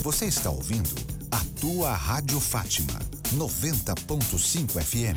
Você está ouvindo a tua Rádio Fátima, 90.5 FM.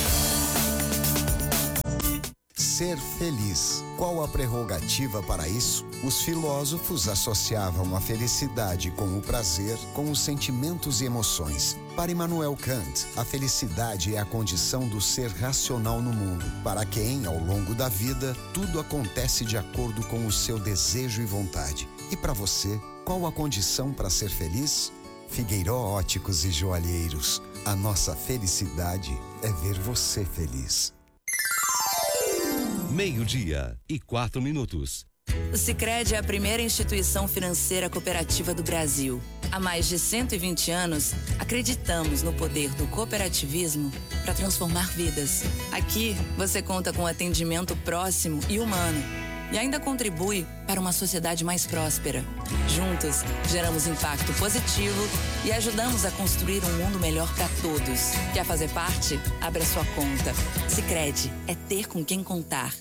Ser feliz. Qual a prerrogativa para isso? Os filósofos associavam a felicidade com o prazer, com os sentimentos e emoções. Para Immanuel Kant, a felicidade é a condição do ser racional no mundo, para quem, ao longo da vida, tudo acontece de acordo com o seu desejo e vontade. E para você, qual a condição para ser feliz? Figueiró Óticos e Joalheiros. A nossa felicidade é ver você feliz. 12:04. O Sicredi é a primeira instituição financeira cooperativa do Brasil. Há mais de 120 anos, acreditamos no poder do cooperativismo para transformar vidas. Aqui, você conta com atendimento próximo e humano e ainda contribui para uma sociedade mais próspera. Juntos, geramos impacto positivo e ajudamos a construir um mundo melhor para todos. Quer fazer parte? Abra sua conta. Sicredi é ter com quem contar.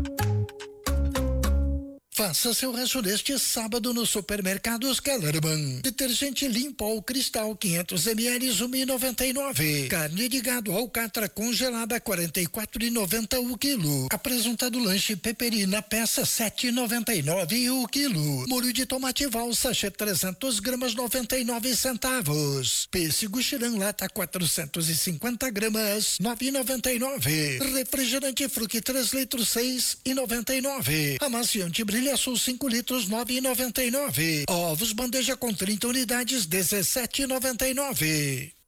Faça seu rancho neste sábado no Supermercados Kellerman. Detergente Limpo Cristal 500 ml, 1,99. Carne de gado alcatra congelada 44,90 o quilo. Apresentado lanche peperina peça 7,99 o quilo. Molho de tomate val sachê 300 gramas 99 centavos. Pêssego Xirã lata 450 gramas 9,99. Refrigerante Fruc 3 litros 6,99. Amaciante Brilha Sul 5 litros 9,99. Ovos bandeja com 30 unidades 17,99.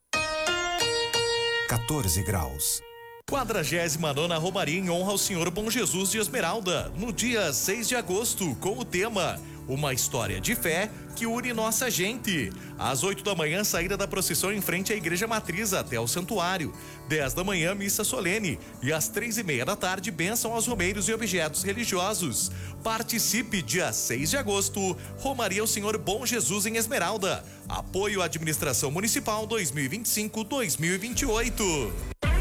14 graus. 49ª Romaria em honra ao Senhor Bom Jesus de Esmeralda, no dia 6 de agosto, com o tema Uma História de Fé que une nossa gente. Às 8 da manhã, saída da procissão em frente à Igreja Matriz até o Santuário. 10 da manhã, missa solene. E às 3:30 da tarde, bênção aos romeiros e objetos religiosos. Participe dia 6 de agosto, Romaria ao Senhor Bom Jesus em Esmeralda. Apoio à Administração Municipal 2025-2028.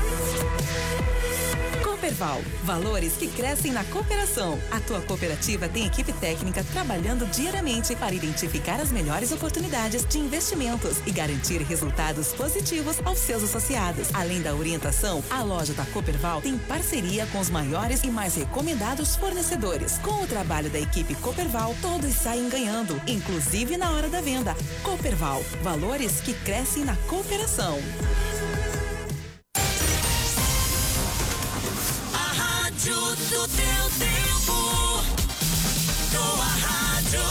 Cooperval, valores que crescem na cooperação. A tua cooperativa tem equipe técnica trabalhando diariamente para identificar as melhores oportunidades de investimentos e garantir resultados positivos aos seus associados. Além da orientação, a loja da Cooperval tem parceria com os maiores e mais recomendados fornecedores. Com o trabalho da equipe Cooperval, todos saem ganhando, inclusive na hora da venda. Cooperval, valores que crescem na cooperação. Do teu tempo, tua rádio.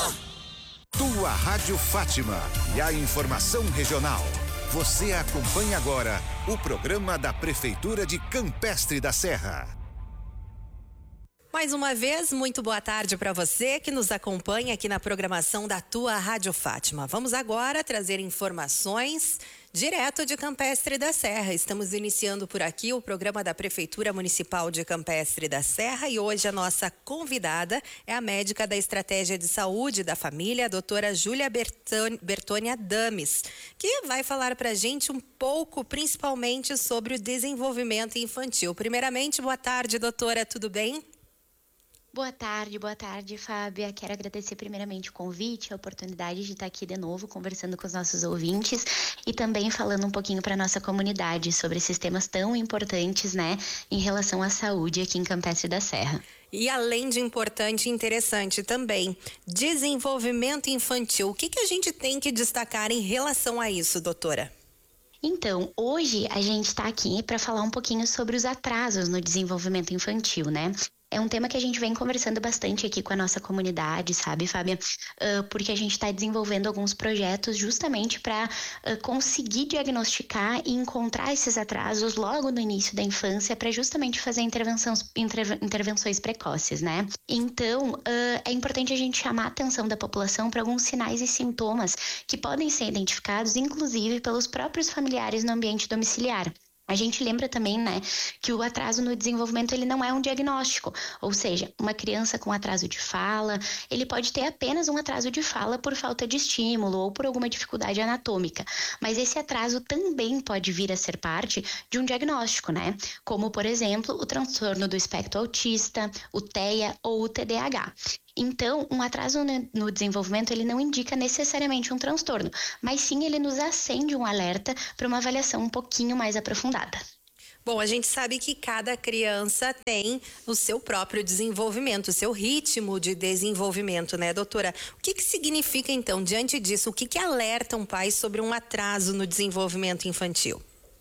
Tua Rádio Fátima e a informação regional. Você acompanha agora o programa da Prefeitura de Campestre da Serra. Mais uma vez, muito boa tarde para você que nos acompanha aqui na programação da tua Rádio Fátima. Vamos agora trazer informações direto de Campestre da Serra. Estamos iniciando por aqui o programa da Prefeitura Municipal de Campestre da Serra e hoje a nossa convidada é a médica da Estratégia de Saúde da Família, a doutora Júlia Bertônia Dames, que vai falar para a gente um pouco, principalmente, sobre o desenvolvimento infantil. Primeiramente, boa tarde, doutora, tudo bem? Boa tarde, Fábia. Quero agradecer primeiramente o convite, a oportunidade de estar aqui de novo conversando com os nossos ouvintes e também falando um pouquinho para a nossa comunidade sobre esses temas tão importantes, né, em relação à saúde aqui em Campestre da Serra. E além de importante e interessante também, desenvolvimento infantil. O que a gente tem que destacar em relação a isso, doutora? Então, hoje a gente está aqui para falar um pouquinho sobre os atrasos no desenvolvimento infantil, né? É um tema que a gente vem conversando bastante aqui com a nossa comunidade, sabe, Fábia? Porque a gente está desenvolvendo alguns projetos justamente para conseguir diagnosticar e encontrar esses atrasos logo no início da infância para justamente fazer intervenções precoces, né? Então, é importante a gente chamar a atenção da população para alguns sinais e sintomas que podem ser identificados, inclusive, pelos próprios familiares no ambiente domiciliar. A gente lembra também, né, que o atraso no desenvolvimento ele não é um diagnóstico, ou seja, uma criança com atraso de fala, ele pode ter apenas um atraso de fala por falta de estímulo ou por alguma dificuldade anatômica, mas esse atraso também pode vir a ser parte de um diagnóstico, né, como por exemplo o transtorno do espectro autista, o TEA ou o TDAH. Então, um atraso no desenvolvimento, ele não indica necessariamente um transtorno, mas sim ele nos acende um alerta para uma avaliação um pouquinho mais aprofundada. Bom, a gente sabe que cada criança tem o seu próprio desenvolvimento, o seu ritmo de desenvolvimento, né, doutora? O que significa, então, diante disso, o que alerta um pai sobre um atraso no desenvolvimento infantil?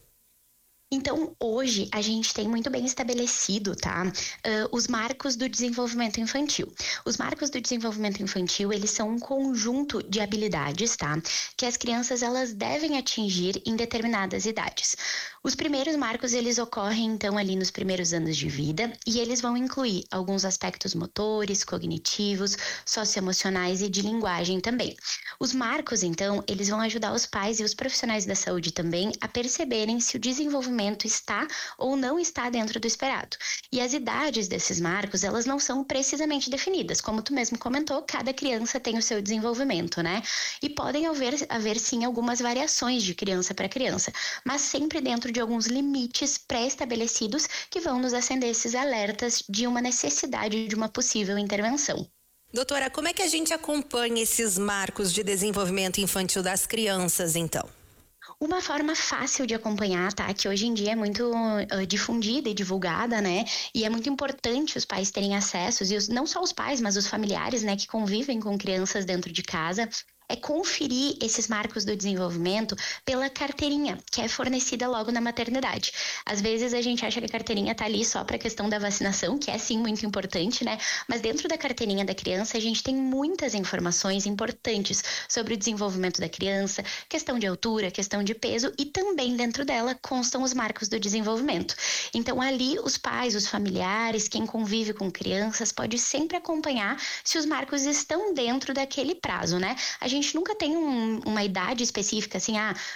Então, hoje, a gente tem muito bem estabelecido, tá? Os marcos do desenvolvimento infantil. Os marcos do desenvolvimento infantil, eles são um conjunto de habilidades, tá? Que as crianças, elas devem atingir em determinadas idades. Os primeiros marcos, eles ocorrem, então, ali nos primeiros anos de vida e eles vão incluir alguns aspectos motores, cognitivos, socioemocionais e de linguagem também. Os marcos, então, eles vão ajudar os pais e os profissionais da saúde também a perceberem se o desenvolvimento está ou não está dentro do esperado. E as idades desses marcos, elas não são precisamente definidas. Como tu mesmo comentou, cada criança tem o seu desenvolvimento, né? E podem haver sim algumas variações de criança para criança, mas sempre dentro de alguns limites pré-estabelecidos que vão nos acender esses alertas de uma necessidade de uma possível intervenção. Doutora, como é que a gente acompanha esses marcos de desenvolvimento infantil das crianças, então? Uma forma fácil de acompanhar, tá? Que hoje em dia é muito difundida e divulgada, né? E é muito importante os pais terem acessos, e não só os pais, mas os familiares, né? Que convivem com crianças dentro de casa, é conferir esses marcos do desenvolvimento pela carteirinha, que é fornecida logo na maternidade. Às vezes a gente acha que a carteirinha tá ali só para a questão da vacinação, que é sim muito importante, né? Mas dentro da carteirinha da criança a gente tem muitas informações importantes sobre o desenvolvimento da criança, questão de altura, questão de peso, e também dentro dela constam os marcos do desenvolvimento. Então ali os pais, os familiares, quem convive com crianças pode sempre acompanhar se os marcos estão dentro daquele prazo, né? A gente nunca tem uma idade específica, assim,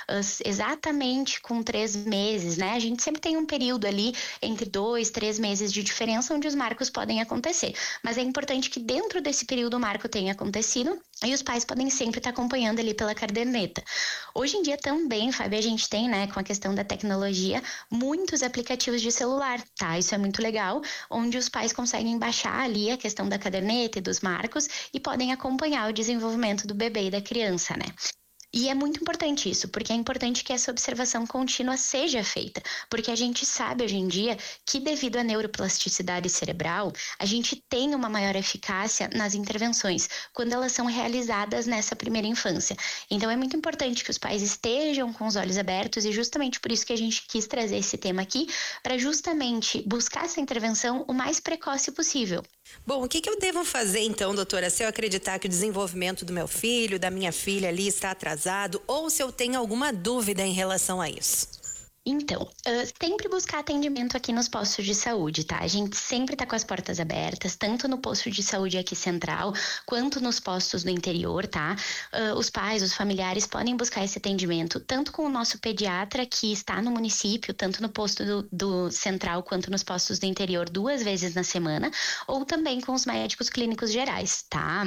exatamente com 3 meses, né? A gente sempre tem um período ali entre 2, 3 meses de diferença onde os marcos podem acontecer. Mas é importante que dentro desse período o marco tenha acontecido e os pais podem sempre estar acompanhando ali pela caderneta. Hoje em dia também, Fábio, a gente tem, né, com a questão da tecnologia, muitos aplicativos de celular, tá? Isso é muito legal, onde os pais conseguem baixar ali a questão da caderneta e dos marcos e podem acompanhar o desenvolvimento do bebê e da criança, né? E é muito importante isso, porque é importante que essa observação contínua seja feita, porque a gente sabe hoje em dia que devido à neuroplasticidade cerebral, a gente tem uma maior eficácia nas intervenções, quando elas são realizadas nessa primeira infância. Então é muito importante que os pais estejam com os olhos abertos e justamente por isso que a gente quis trazer esse tema aqui, para justamente buscar essa intervenção o mais precoce possível. Bom, o que eu devo fazer então, doutora, se eu acreditar que o desenvolvimento do meu filho, da minha filha ali está atrasado, ou se eu tenho alguma dúvida em relação a isso? Então, sempre buscar atendimento aqui nos postos de saúde, tá? A gente sempre está com as portas abertas, tanto no posto de saúde aqui central, quanto nos postos do interior, tá? Os pais, os familiares podem buscar esse atendimento, tanto com o nosso pediatra, que está no município, tanto no posto do central, quanto nos postos do interior, 2 vezes na semana, ou também com os médicos clínicos gerais, tá?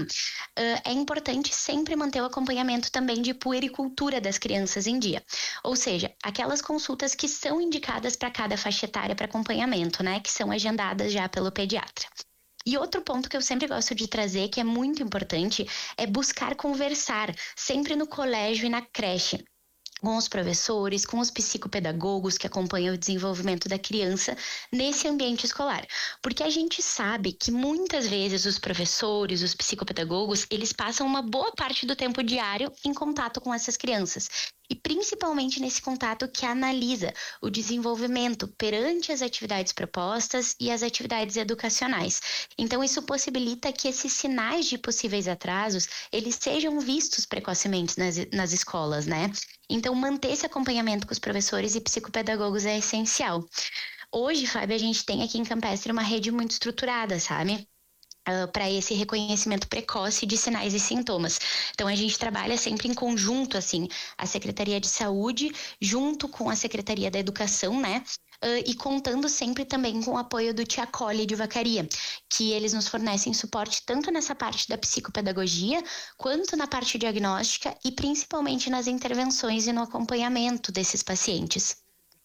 É importante sempre manter o acompanhamento também de puericultura das crianças em dia, ou seja, aquelas consultas que são indicadas para cada faixa etária para acompanhamento, né? Que são agendadas já pelo pediatra. E outro ponto que eu sempre gosto de trazer, que é muito importante, é buscar conversar, sempre no colégio e na creche, com os professores, com os psicopedagogos que acompanham o desenvolvimento da criança nesse ambiente escolar. Porque a gente sabe que muitas vezes os professores, os psicopedagogos, eles passam uma boa parte do tempo diário em contato com essas crianças. E principalmente nesse contato que analisa o desenvolvimento perante as atividades propostas e as atividades educacionais. Então, isso possibilita que esses sinais de possíveis atrasos, eles sejam vistos precocemente nas escolas, né? Então, manter esse acompanhamento com os professores e psicopedagogos é essencial. Hoje, Fábio, a gente tem aqui em Campestre uma rede muito estruturada, sabe? Para esse reconhecimento precoce de sinais e sintomas. Então, a gente trabalha sempre em conjunto, assim, a Secretaria de Saúde, junto com a Secretaria da Educação, né? E contando sempre também com o apoio do Tia Cole de Vacaria, que eles nos fornecem suporte tanto nessa parte da psicopedagogia, quanto na parte diagnóstica e principalmente nas intervenções e no acompanhamento desses pacientes.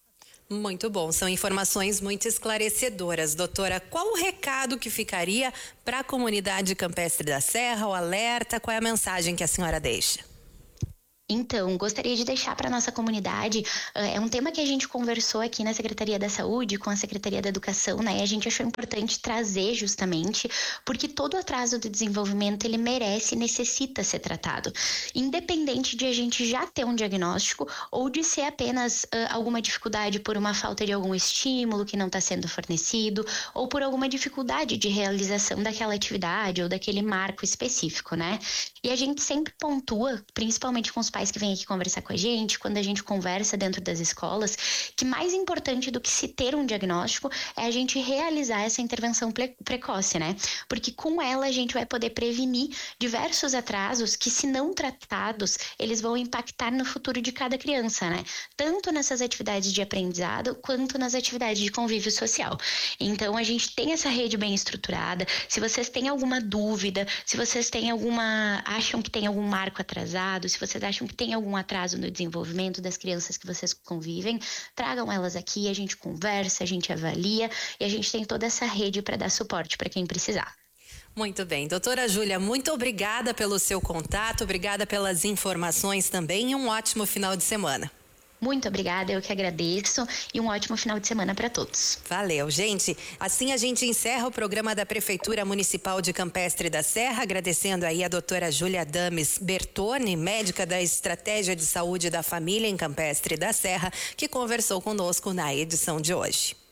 Muito bom, são informações muito esclarecedoras. Doutora, qual o recado que ficaria para a comunidade campestre da Serra, o alerta, qual é a mensagem que a senhora deixa? Então, gostaria de deixar para a nossa comunidade, é um tema que a gente conversou aqui na Secretaria da Saúde, com a Secretaria da Educação, né? E a gente achou importante trazer justamente, porque todo atraso do desenvolvimento, ele merece e necessita ser tratado. Independente de a gente já ter um diagnóstico ou de ser apenas alguma dificuldade por uma falta de algum estímulo que não está sendo fornecido, ou por alguma dificuldade de realização daquela atividade ou daquele marco específico, né? E a gente sempre pontua, principalmente com os pais que vêm aqui conversar com a gente, quando a gente conversa dentro das escolas, que mais importante do que se ter um diagnóstico é a gente realizar essa intervenção precoce, né? Porque com ela a gente vai poder prevenir diversos atrasos que, se não tratados, eles vão impactar no futuro de cada criança, né? Tanto nessas atividades de aprendizado, quanto nas atividades de convívio social. Então, a gente tem essa rede bem estruturada. Se vocês têm alguma dúvida, se vocês têm acham que tem algum marco atrasado, se vocês acham que tem algum atraso no desenvolvimento das crianças que vocês convivem, tragam elas aqui, a gente conversa, a gente avalia e a gente tem toda essa rede para dar suporte para quem precisar. Muito bem, doutora Júlia, muito obrigada pelo seu contato, obrigada pelas informações também e um ótimo final de semana. Muito obrigada, eu que agradeço e um ótimo final de semana para todos. Valeu, gente. Assim a gente encerra o programa da Prefeitura Municipal de Campestre da Serra, agradecendo aí a doutora Júlia Dames Bertoni, médica da Estratégia de Saúde da Família em Campestre da Serra, que conversou conosco na edição de hoje.